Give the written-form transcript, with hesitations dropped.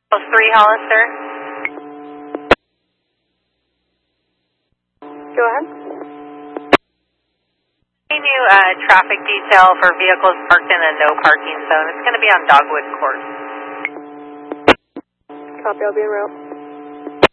3 Hollister. Go ahead. Any new traffic detail for vehicles parked in a no parking zone. It's going to be on Dogwood Court. Copy, I'll be en route.